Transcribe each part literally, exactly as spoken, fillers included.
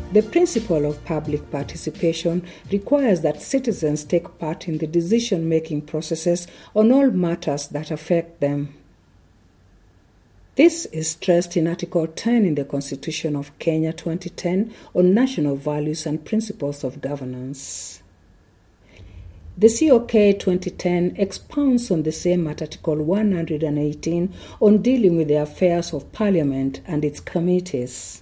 The principle of public participation requires that citizens take part in the decision-making processes on all matters that affect them. This is stressed in Article ten in the Constitution of Kenya twenty ten on national values and principles of governance. The C O K twenty ten expounds on the same at Article one hundred eighteen on dealing with the affairs of Parliament and its committees.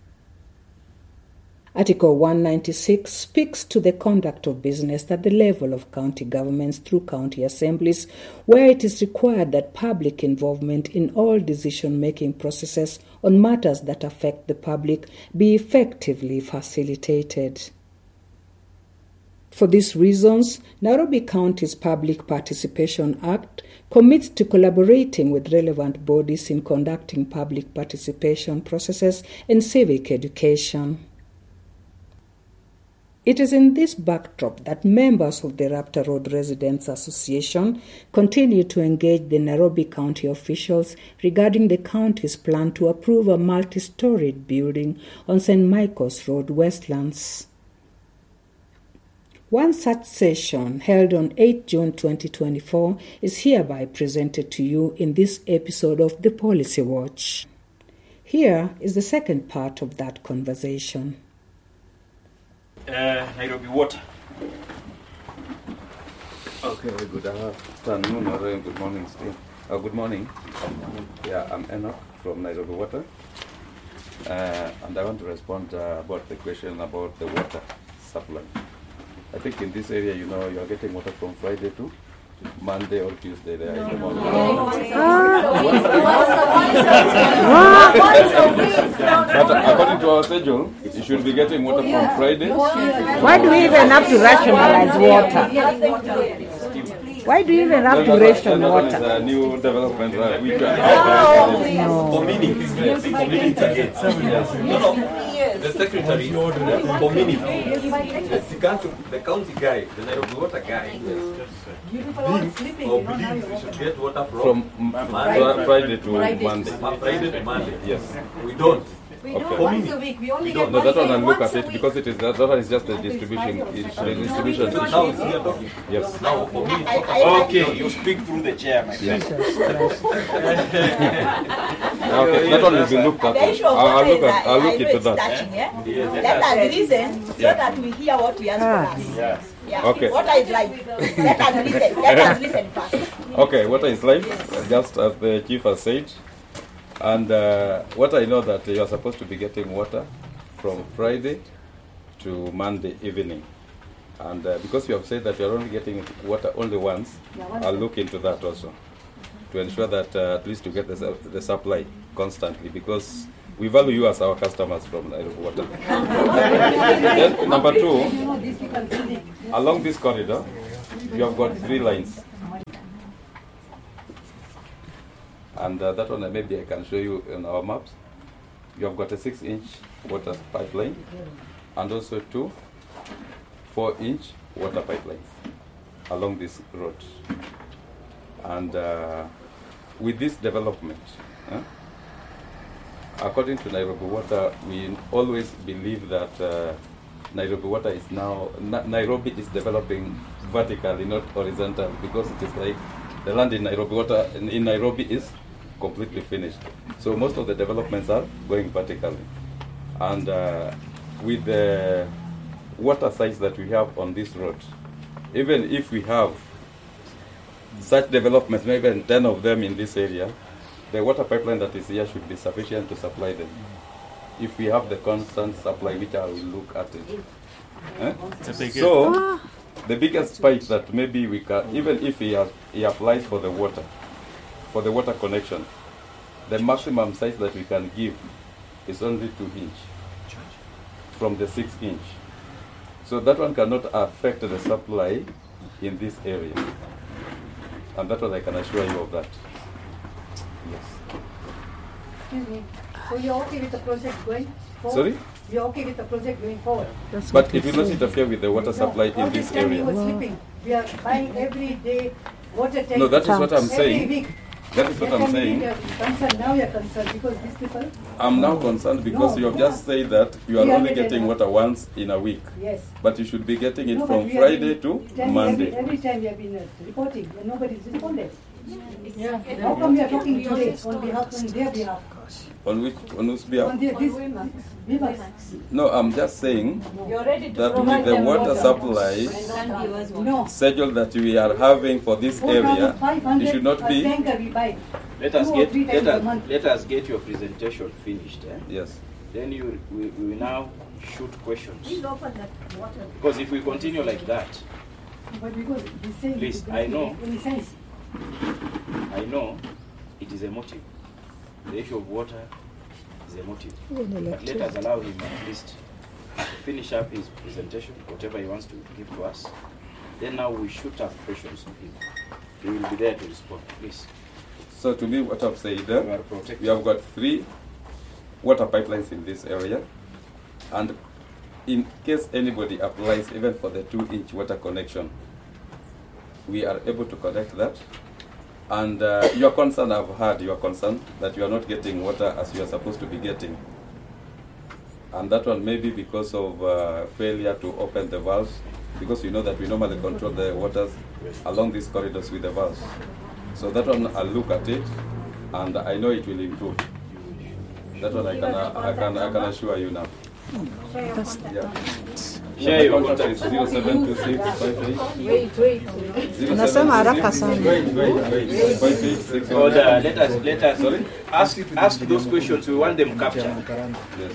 Article one ninety-six speaks to the conduct of business at the level of county governments through county assemblies, where it is required that public involvement in all decision-making processes on matters that affect the public be effectively facilitated. For these reasons, Nairobi County's Public Participation Act commits to collaborating with relevant bodies in conducting public participation processes in civic education. It is in this backdrop that members of the Raptor Road Residents Association continue to engage the Nairobi County officials regarding the county's plan to approve a multi-storied building on Saint Michael's Road, Westlands. One such session, held on the eighth of June twenty twenty-four, is hereby presented to you in this episode of The Policy Watch. Here is the second part of that conversation. Uh, Nairobi Water. Okay, good afternoon or good morning still. Uh, good morning. Yeah, I'm Enoch from Nairobi Water. Uh, and I want to respond uh, about the question about the water supply. I think in this area, you know, you are getting water from Friday to Monday or Tuesday there in the morning. But according to our schedule, you should be getting water from Friday. Why do we even have to rationalize water? Why do you even have to ration water? That is a new development. Right? We can no. For meetings. For meetings again. No, no. The secretary, for meetings. The council, the county guy, the Nairobi Water guy, thinks or believes we should get water from, from Monday, Friday to Friday Monday. To, Friday to Monday. Yes. We don't. We do Okay. once a week. We only We get No, that one I'll look once at a it week. because it is that one is just the distribution. It's the distribution Now issue. it's here talking. Yes. Now for me, Okay, you speak through the chair, my friend. Okay, that one will be looked at. The issue of I'll, I'll water look is at. I'll I look know into it's that. touching, yeah? Yes. Let us listen so Yeah. that we hear what you ask for us. Yes. Yeah. Okay. Water is life. Let us listen. Let us listen first. Okay, water is life, just as the chief has said. And uh, what I know that you are supposed to be getting water from Friday to Monday evening. And uh, because you have said that you are only getting water only once, I'll look into that also to ensure that uh, at least you get the, su- the supply constantly, because we value you as our customers from Nairobi Water. Then, number two, along this corridor, you have got three lines. And uh, that one uh, maybe I can show you in our maps. You have got a six inch water pipeline and also two four inch water pipelines along this road. And uh, with this development, uh, according to Nairobi Water, we always believe that uh, Nairobi Water is now, Na- Nairobi is developing vertically, not horizontally, because it is like the land in Nairobi Water, in, in Nairobi is completely finished. So most of the developments are going vertically. And uh, with the water sites that we have on this road, even if we have such developments, maybe ten of them in this area, the water pipeline that is here should be sufficient to supply them. If we have the constant supply, which I will look at it. Eh? So, the biggest pipe that maybe we can, even if he, has, he applies for the water, for the water connection, the maximum size that we can give is only two inch from the six inch. So that one cannot affect the supply in this area. And that one I can assure you of that. Yes. Excuse me. So you're okay with the project going forward? Sorry? You're okay with the project going forward? But it will not interfere with the water supply All in this time area. we were sleeping. We are buying every day water tank. No, that is what I'm every saying. week. That is what I'm saying. Concerned. Now you're concerned because these people. I'm now concerned because No, you have no. just said that you are We only are getting getting- water once in a week. Yes. But you should be getting it No, but from we have Friday been to telling Monday. Every, every time we have been uh, reporting and nobody's responded. Yeah. How come we are talking today on behalf on their behalf? On which, on whose behalf? On their this Vivax. No, I'm just saying You're ready to that with provide the them water water. supply No. schedule that we are having for this area, it should not be. Tanker we buy. Let us Two or get three let times a us, month. let us get your presentation finished. Eh? Yes. Then you we, we will now shoot questions. Please open that water. Because if we continue like that, But because he's saying Please, it I doesn't know. make any sense. I know it is a motive. The issue of water is a motive. But let us allow him at least to finish up his presentation, whatever he wants to give to us. Then now we shoot up questions to him. He will be there to respond. Please. So to me, what I've said, You uh, are protected. we have got three water pipelines in this area, and in case anybody applies even for the two-inch water connection, we are able to connect that. And uh, your concern, I've heard your concern that you are not getting water as you are supposed to be getting. And that one may be because of uh, failure to open the valves, because you know that we normally control the waters along these corridors with the valves. So that one, I'll look at it, and I know it will improve. That one I can, uh, I can, I can assure you now. Yeah. Share your My contact is contact. zero seven two six five eight. Wait, wait. Unasema haraka sana. Wait, wait, wait. five eight six one. Order. Let us let us Sorry? ask ask those questions. We want them captured. Yes.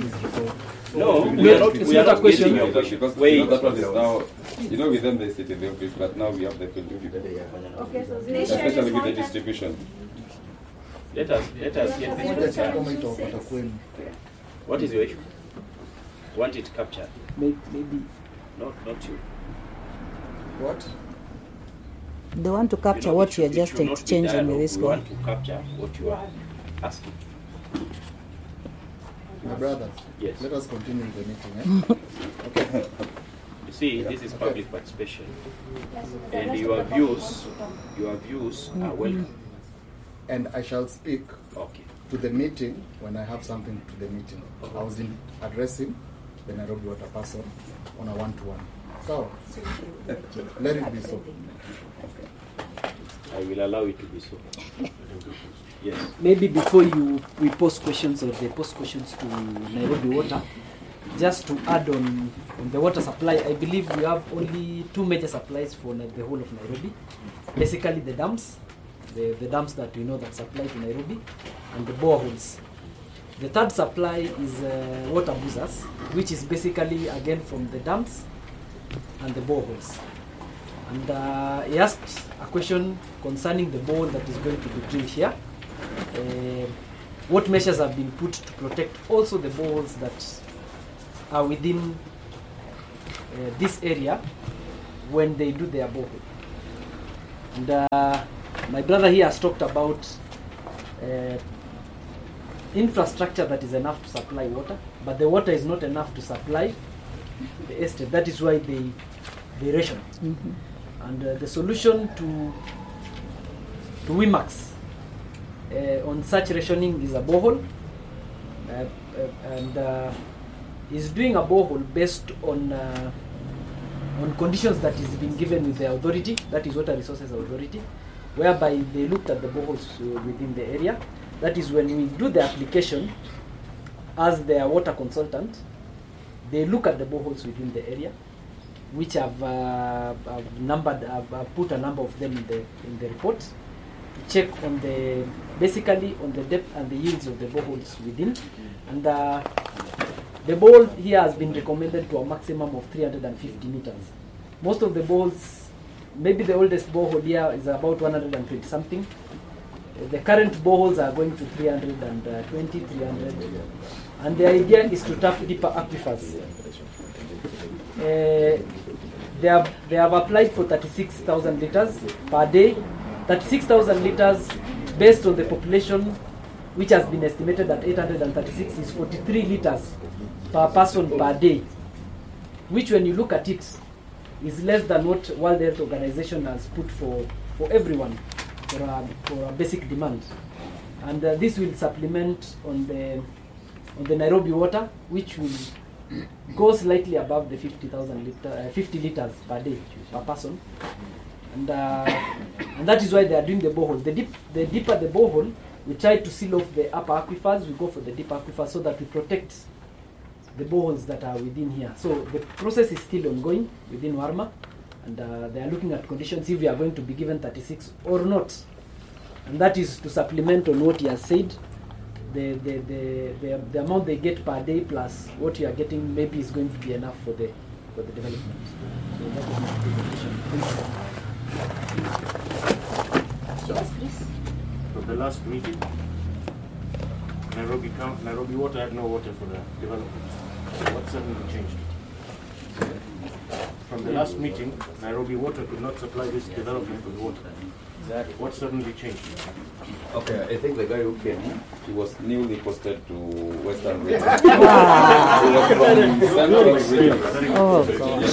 No, No, we are not. it's We are not a not question. getting your Because question. because you Wait. know that one is now, you know, with them they sit in the office, but now we have the field people. Okay, so Especially with the distribution. Let us let us get this question. What is your issue? Want it captured? Maybe, maybe Not not you. what? They want to You capture know, what it we are should- it just should not be exchanging with dialogue. this We guy. want to capture what you are asking. My brothers, Yes. let us continue the meeting. Eh? Okay. You see, this is public participation, and your views, your views are welcome. And I shall speak Okay. to the meeting when I have something to the meeting. I was in addressing the Nairobi water person on a one-to-one. So, let it be so. I will allow it to be so. Yes. Maybe before you we post questions or they post questions to Nairobi Water, just to add on, on the water supply, I believe we have only two major supplies for Nai- the whole of Nairobi. Basically the dams, the, the dams that we know that supply to Nairobi, and the boreholes. The third supply is uh, water boozers, which is basically again from the dams and the boreholes. And uh, he asked a question concerning the borehole that is going to be drilled here. Uh, what measures have been put to protect also the boreholes that are within uh, this area when they do their borehole? And uh, my brother here has talked about uh, infrastructure that is enough to supply water, but the water is not enough to supply the estate. That is why they they ration. Mhm. And uh, the solution to to WIMAX uh, on such rationing is a borehole, uh, uh, and uh, is doing a borehole based on uh, on conditions that is being given with the authority, that is Water Resources Authority, whereby they looked at the boreholes uh, within the area. That is when we do the application as their water consultant, they look at the boreholes within the area, which have, uh, have numbered, have, have put a number of them in the in the report to check on the basically on the depth and the yields of the boreholes within, and uh, the borehole here has been recommended to a maximum of three hundred fifty meters. Most of the boreholes, maybe the oldest borehole here is about one hundred twenty something. Uh, The current boreholes are going to three hundred twenty, three hundred, and the idea is to tap deeper aquifers. Uh, they have they have applied for thirty-six thousand liters per day. thirty-six thousand liters based on the population, which has been estimated at eight hundred thirty-six, is forty-three liters per person per day, which when you look at it is less than what World Health Organization has put for, for everyone. for a, for a basic demand. And uh, this will supplement on the on the Nairobi water, which will go slightly above the fifty thousand liter, uh, fifty liters per day per person. And uh, and that is why they are doing the borehole. The deep, the deeper the borehole, we try to seal off the upper aquifers. We go for the deep aquifers so that we protect the boreholes that are within here. So the process is still ongoing within Warma, and uh, they are looking at conditions if we are going to be given thirty-six or not. And that is to supplement on what he has said. The the, the, the the amount they get per day plus what you are getting maybe is going to be enough for the for the development. So that is my presentation. Yes, please. For the last meeting, Nairobi Count, Nairobi Water had no water for the development. What suddenly changed? From the last meeting, Nairobi Water could not supply this development with water. Exactly. What suddenly changed? Okay, I think the guy who came, he was newly posted to Western Region. Wow. He was from Central Region. Oh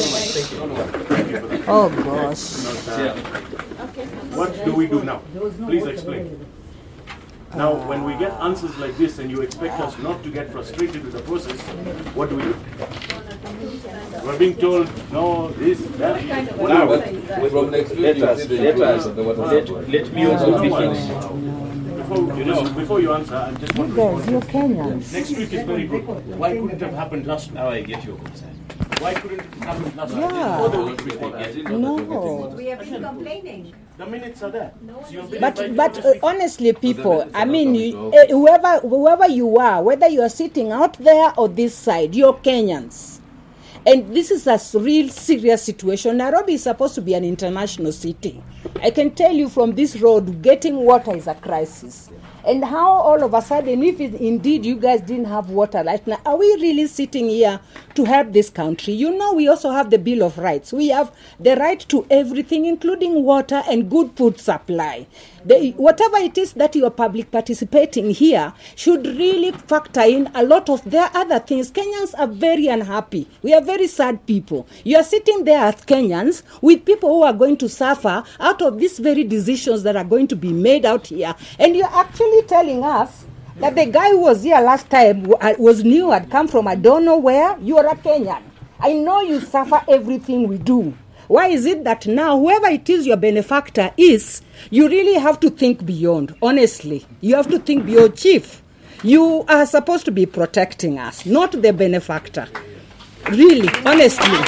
gosh. Oh gosh. Yeah. What do we do now? Please explain. Now, when we get answers like this and you expect us not to get frustrated with the process, what do we do? We're being told, no, this, that. Now, from next week, let us, let us, let, let me also finish. Before, you know, before you answer, I'm just wondering. Guys, you're Kenyans. Next week is very good. Why couldn't it have happened last week? Now I get your concern. Why couldn't it happen last week? Yeah. Before the week before? No. We have been complaining. The minutes are there. So you've been But invited but to uh, speak. honestly, people, I mean, you, uh, whoever whoever you are, whether you are sitting out there or this side, you're Kenyans. And this is a s- real serious situation. Nairobi is supposed to be an international city. I can tell you from this road, getting water is a crisis. And how all of a sudden, if it, indeed you guys didn't have water right now, are we really sitting here to help this country? You know, we also have the Bill of Rights. We have the right to everything, including water and good food supply. The, whatever it is that you are public participating here should really factor in a lot of their other things. Kenyans are very unhappy. We are very sad people. You are sitting there as Kenyans with people who are going to suffer out of these very decisions that are going to be made out here. And you're actually telling us that the guy who was here last time w- uh, was new, had come from I don't know where. You are a Kenyan. I know you suffer everything we do. Why is it that now, whoever it is your benefactor is, you really have to think beyond, honestly. You have to think beyond, Chief. You are supposed to be protecting us, not the benefactor. Really, honestly.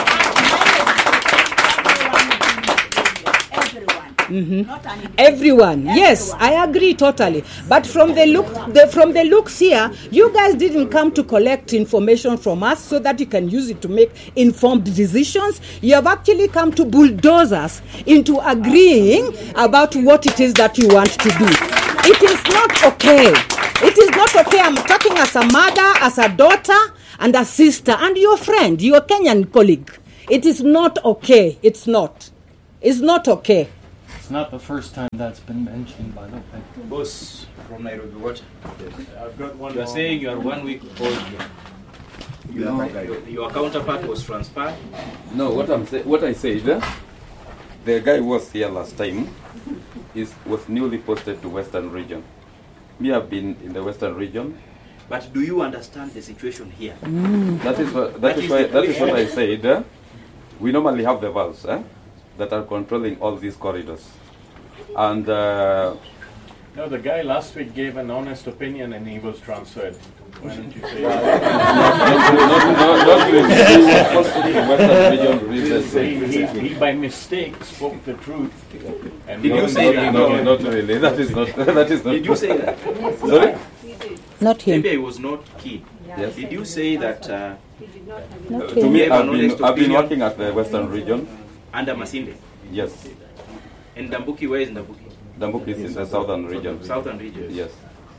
Mm-hmm. Not an individual. Everyone, yes, I agree totally. But from the look, the, from the looks here, you guys didn't come to collect information from us so that you can use it to make informed decisions. You have actually come to bulldoze us into agreeing about what it is that you want to do. It is not okay. It is not okay. I'm talking as a mother, as a daughter, and a sister, and your friend, your Kenyan colleague. It is not okay. It's not. It's not okay. It's not the first time that's been mentioned, by the way. Boss from Nairobi Water. I've got one You are more. saying you are one week old here. You No. are, your, your counterpart was transferred. No, what I'm say, what I said, eh, the guy who was here last time is was newly posted to Western Region. Me, have been in the Western Region. But do you understand the situation here? That is what that, That is is why the that is what I question. said. Eh? We normally have the valves eh, that are controlling all these corridors, and uh, No, the guy last week gave an honest opinion and he was transferred. Why don't you say not, not, not really. He was posted to Western Region recently. he, he, he by mistake spoke the truth. And Did you wasn't say going that? No, to- not really. That is not. That is not. Did you say that? Sorry? Not him. Maybe I was not keen. Yes. Did you say that uh, Not To him. me, gave an I've been, honest I've been opinion? working at the Western Region. under Masinde? Yes. And Dambuki, where is Dambuki? Dambuk is in the Southern Region. Southern region. Yes.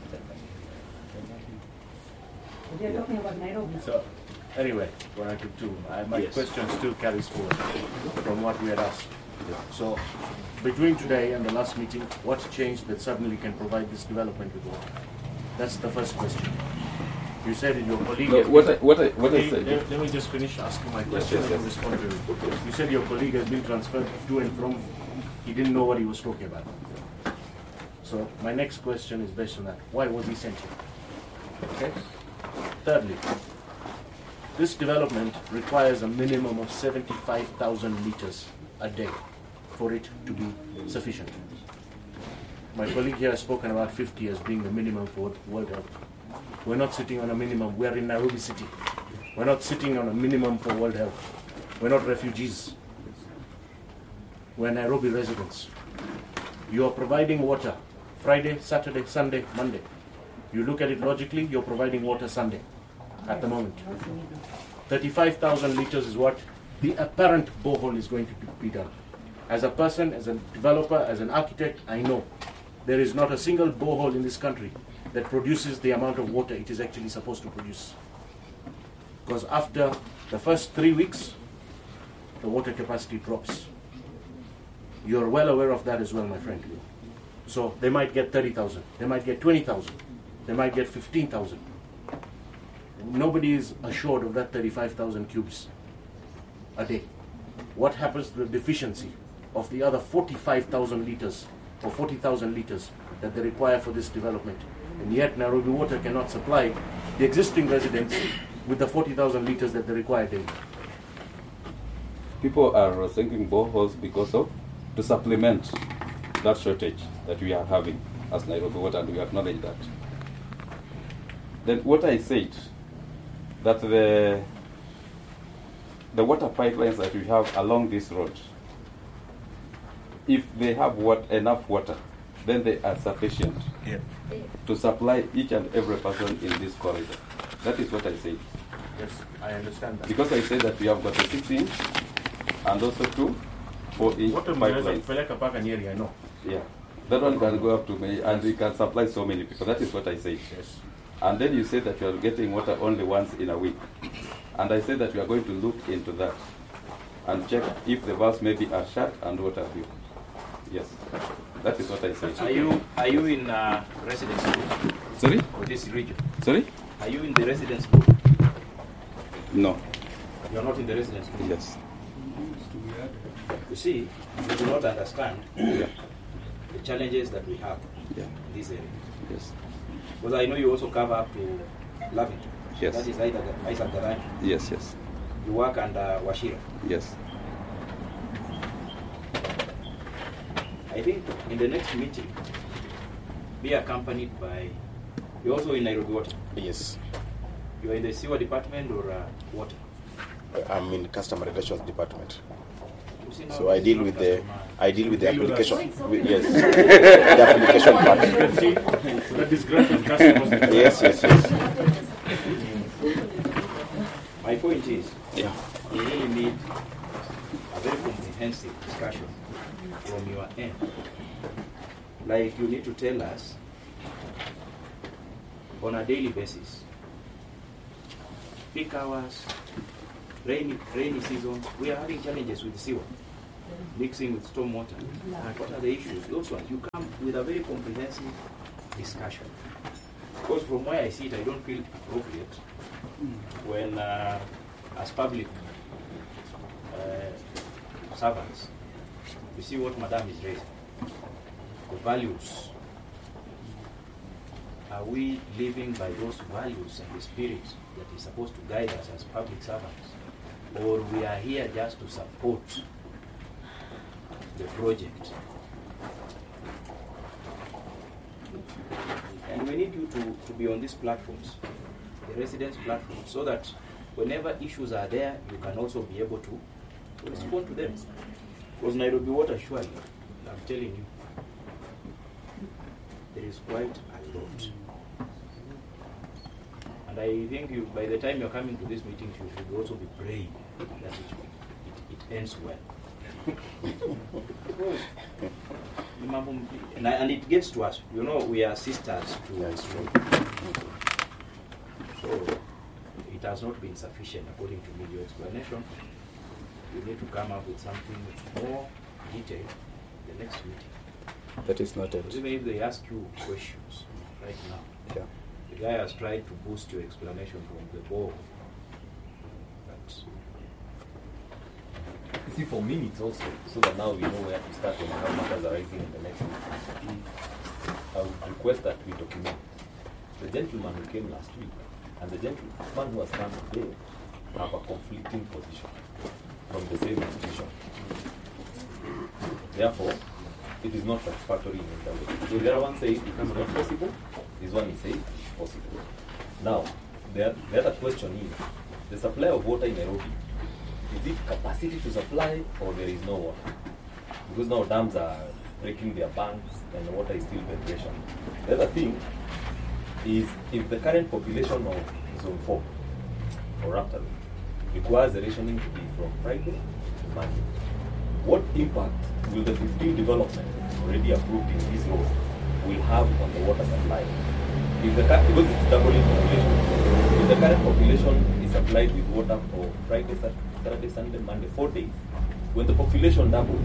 They're talking about Nairobi. So, anyway, for Article two, I, my Yes. question still carries forward from what we had asked. So, between today and the last meeting, what changed that suddenly can provide this development with water? That's the first question. You said that your colleague. No, has what I, been- what I, what I Let- said. Let, let me just finish asking my question yes, and yes. respond to it. You said your colleague has been transferred to and from. He didn't know what he was talking about. So my next question is based on that. Why was he sent here? Okay. Thirdly, this development requires a minimum of seventy-five thousand liters a day for it to be sufficient. My colleague here has spoken about fifty as being the minimum for World Health. We're not sitting on a minimum. We're in Nairobi City. We're not sitting on a minimum for World Health. We're not refugees. We're Nairobi residents. You are providing water Friday, Saturday, Sunday, Monday. You look at it logically, you're providing water Sunday at the moment. thirty-five thousand liters is what the apparent borehole is going to be done. As a person, as a developer, as an architect, I know there is not a single borehole in this country that produces the amount of water it is actually supposed to produce. Because after the first three weeks, the water capacity drops. You're well aware of that as well, my friend. So they might get thirty thousand, they might get twenty thousand, they might get fifteen thousand. Nobody is assured of that thirty-five thousand cubes a day. What happens to the deficiency of the other forty-five thousand liters or forty thousand liters that they require for this development? And yet Nairobi Water cannot supply the existing residents with the forty thousand liters that they require daily. People are sinking boreholes because of, to supplement that shortage that we are having as Nairobi Water, and we acknowledge that. Then what I said, that the the water pipelines that we have along this road, if they have what, enough water, then they are sufficient yeah. to supply each and every person in this corridor. That is what I said. Yes, I understand that. Because I said that we have got a six inch and also two four inch pipelines. I know. Yeah. That one can go up to me and we can supply so many people. That is what I said. Yes. And then you said that you are getting water only once in a week. And I said that we are going to look into that and check if the valves maybe are shut and what have you. Yes. That is what I said. Are you are you in uh, residence group? Sorry? For this region? Sorry? Are you in the residence group? No. You are not in the residence group? Yes. You see, you do not understand yeah. the challenges that we have yeah. in this area. Yes. Because I know you also cover up to Lavington. Yes. That is Isaac Isaac Garage. Yes, yes. You work under Washira. Yes. I think in the next meeting, be accompanied by, you're also in Nairobi Water? Yes. You are in the sewer department or uh, water? I'm in customer relations department. See, so I deal with the I deal with the Deal with application. With yes, the application part. So that is granted customers. Yes, yes, yes. My point is, yeah, we really need a very comprehensive discussion from your end. Like you need to tell us on a daily basis, peak hours, rainy rainy seasons, we are having challenges with sewer, mixing with stormwater. What are the issues? Those ones, you come with a very comprehensive discussion. Because from where I see it, I don't feel appropriate when, uh, as public uh, servants, you see what Madam is raising. The values. Are we living by those values and the spirit that is supposed to guide us as public servants? Or we are here just to support the project? And we need you to, to be on these platforms, the residence platforms, so that whenever issues are there, you can also be able to respond to them. Because Nairobi Water, surely, I'm telling you, there is quite a lot. And I think you, by the time you're coming to this meeting, you should also be praying that it, it, it ends well. and, I, and it gets to us. You know, we are sisters to yes. So it has not been sufficient, according to me, your explanation. You need to come up with something more detailed in the next meeting. That is not it. Even if they ask you questions right now, yeah. the guy has tried to boost your explanation from the board. But you see, for minutes also, so that now we know where to start and how matters are rising in the next meeting. I would request that we document. The gentleman who came last week and the gentleman who has come today have a conflicting position from the same institution. Therefore, it is not satisfactory in either way. So the other one says it is not possible, this one is saying it's possible. Now, the, the other question is, the supply of water in Nairobi, is it capacity to supply or there is no water? Because now dams are breaking their banks and the water is still penetration. The other thing is, if the current population of Zone four or Raptor requires the rationing to be from Friday to Monday, what impact will the fifteen developments already approved in this law will have on the water supply? If the, because it's doubling population, if the current population is supplied with water for Friday, Saturday, Sunday, Monday, four days, when the population doubles,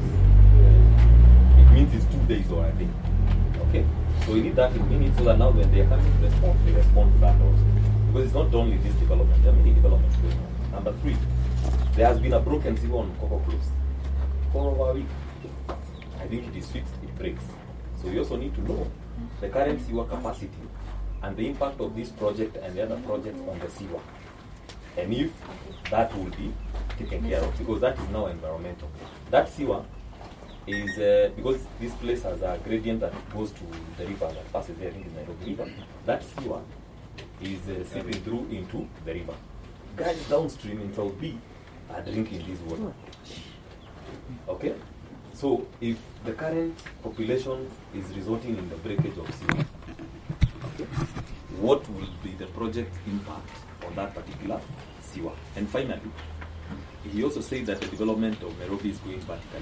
it means it's two days or a day. Okay? So we need that in minutes so that now when they are coming to respond, they respond to that also. Because it's not only this development, there are many developments going on. Number three, there has been a broken sewer on Coco Close for over a week. I think it is fixed, it breaks. So we also need to know the current sewer capacity and the impact of this project and the other projects on the sewer. And if that will be taken care of, because that is now environmental. That sewer is, uh, because this place has a gradient that goes to the river that passes there, I think in Nairobi River, that sewer is uh, seeping through into the river. Guys downstream in South B are drinking this water. Okay? So if the current population is resulting in the breakage of sewer, okay, what will be the project impact on that particular sewer? And finally, he also said that the development of Nairobi is going vertically.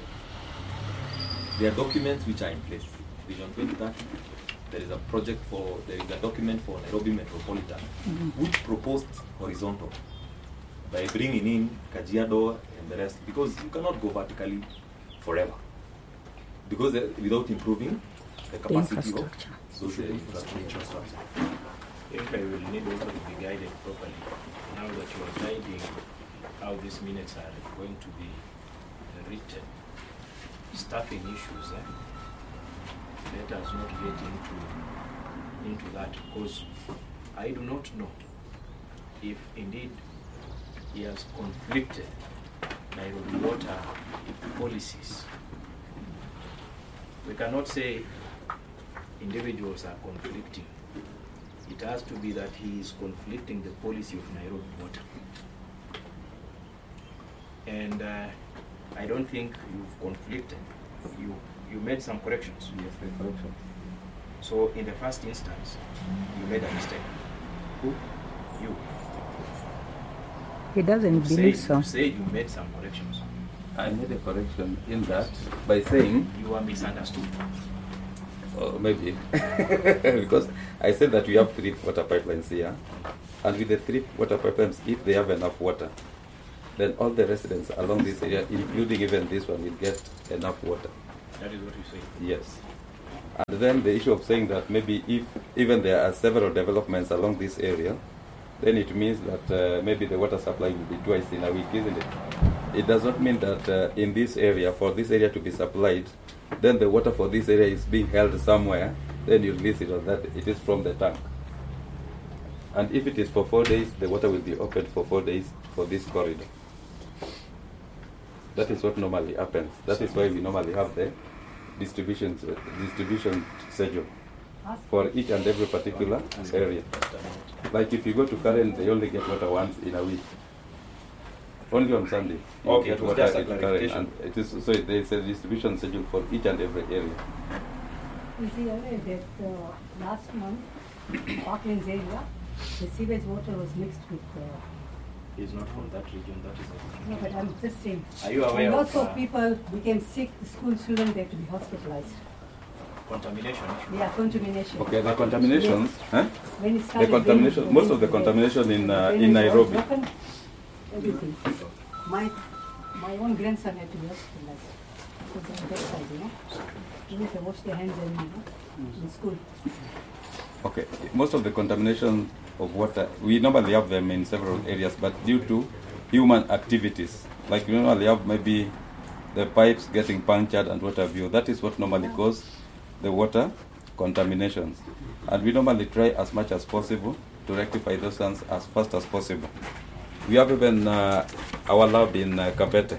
There are documents which are in place. Vision twenty thirty, there is a project for, there is a document for Nairobi Metropolitan, mm-hmm. which proposed horizontal by bringing in Kajiado and the rest, because you cannot go vertically forever. Because uh, without improving the capacity the of social infrastructure. If I will need also to be guided properly, now that you are guiding how these minutes are going to be written, staffing issues, eh? Let us not get into into that, because I do not know if indeed he has conflicted Nairobi water policies. We cannot say individuals are conflicting. It has to be that he is conflicting the policy of Nairobi water. And uh, I don't think you've conflicted. You you made some corrections. Yes, the corrections. So in the first instance, you made a mistake. Who? You. He doesn't You believe said, so. You said you made some corrections. I made a correction in that by saying you are misunderstood. Oh, maybe because I said that we have three water pipelines here, and with the three water pipelines, if they have enough water, then all the residents along this area, including even this one, will get enough water. That is what you say. Yes. And then the issue of saying that maybe if even there are several developments along this area, then it means that uh, maybe the water supply will be twice in a week, isn't it? It does not mean that uh, in this area, for this area to be supplied, then the water for this area is being held somewhere, then you release it, or that it is from the tank. And if it is for four days, the water will be opened for four days for this corridor. That is what normally happens. That is why we normally have the distribution distribution schedule for each and every particular area. Like if you go to Karen, they only get water once in a week. Only on Sunday. You Okay, get it was water just a in Karen, clarification. and it is, so there is a distribution schedule for each and every area. Is he aware that uh, last month, Parklands area, the sewage water was mixed with... Uh, He's not from that region, that is it. no, but I'm just saying. Are you aware and of, also uh, people became sick, the school children, they had to be hospitalized. Contamination issue? Yeah, contamination. Okay, the contaminations, Yes. huh? When it The started contamination, raining, most of the the contamination in uh, drainage in was Nairobi. broken, everything. My my own grandson had to be hospitalized because of that side, you know. You need to wash their hands and, you know, in school. Okay, most of the contamination of water, we normally have them in several areas, but due to human activities, like we normally have maybe the pipes getting punctured and what have you, that is what normally causes the water contaminations. And we normally try as much as possible to rectify those ones as fast as possible. We have even uh, our lab in uh, Kabete,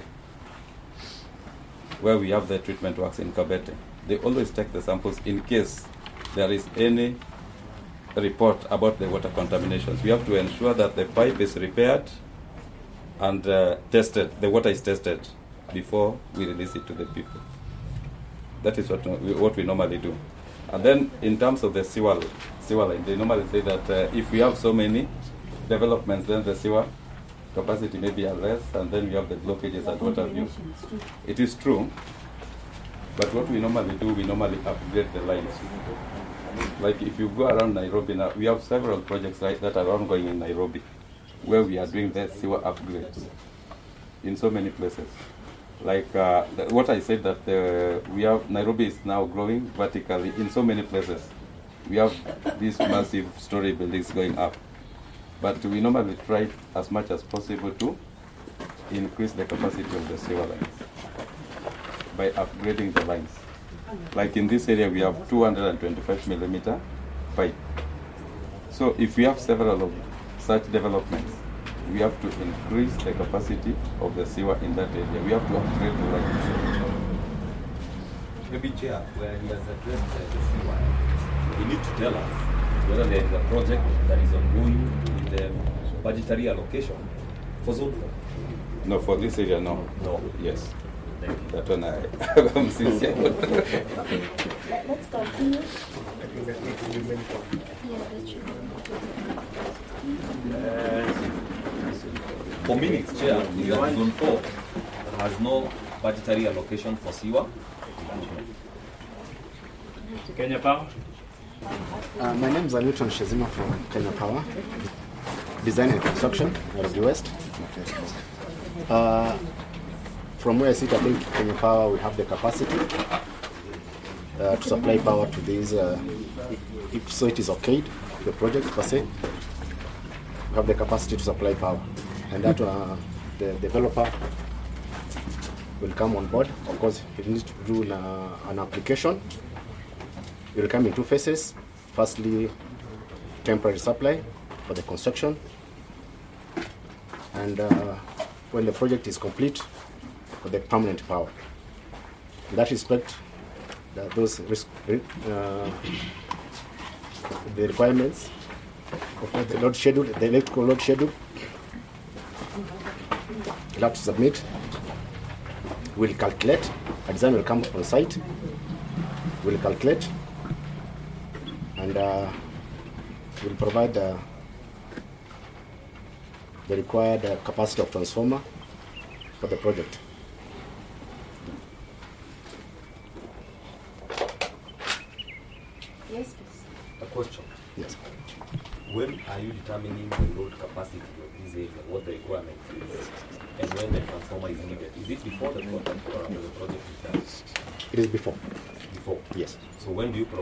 where we have the treatment works in Kabete. They always take the samples in case there is any report about the water contaminations. We have to ensure that the pipe is repaired and uh, tested, the water is tested before we release it to the people. That is what we, what we normally do. And then in terms of the sewer, sewer line, they normally say that uh, if we have so many developments, then the sewer capacity may be less, and then we have the blockages at Waterview. It is true, but what we normally do, we normally upgrade the lines. Like if you go around Nairobi now, we have several projects like that are ongoing in Nairobi, where we are doing the sewer upgrades in so many places. Like uh, the, what I said that uh, we have, Nairobi is now growing vertically in so many places. We have these massive story buildings going up. But we normally try as much as possible to increase the capacity of the sewer lines by upgrading the lines. Like in this area, we have two hundred twenty-five millimeter pipe. So if we have several of such developments, we have to increase the capacity of the sewer in that area. We have to upgrade the lines. Maybe Chair, where he has addressed uh, the sewer, you need to tell us whether there is a project that is ongoing with the budgetary allocation for zone four. No, for this area, no. No. Yes. That one I am sincere. Okay, Let, let's continue. For minutes, Chair, is that zone four has no budgetary allocation for sewer. Kenya Power. Uh, my name is Aluton Shezima from Kenya Power, Design and Construction, Nairobi West. Uh, from where I sit, I think Kenya Power we have the capacity uh, to supply power to these. Uh, if so, it is okayed, the project per se. We have the capacity to supply power, and that uh, the developer will come on board. Of course, he needs to do an, uh, an application. It will come in two phases. Firstly, temporary supply for the construction, and uh, when the project is complete, for the permanent power. In that respect, that those risk, uh, the requirements of the load schedule, the electrical load schedule, you'll have to submit. We'll calculate. A design will come on site. We'll calculate. And uh, we'll provide uh, the required uh, capacity of transformer for the project. Yes, please. A question. Yes. When are you determining the load capacity of this area, what the requirement is, and when the transformer is needed? Is it before the project or after the project is done? It is before. Before? Yes. So when do you provide